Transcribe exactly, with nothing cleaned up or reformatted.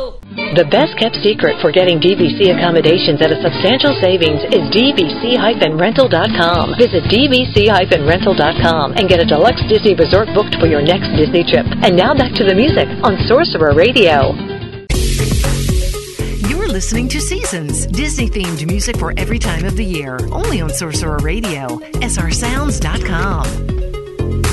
go! The best kept secret for getting D V C accommodations at a substantial savings is D V C rental dot com. Visit D V C rental dot com and get a deluxe Disney resort booked for your next Disney trip. And now back to the music on Sorcerer Radio. You're listening to Seasons, Disney-themed music for every time of the year. Only on Sorcerer Radio, S R sounds dot com.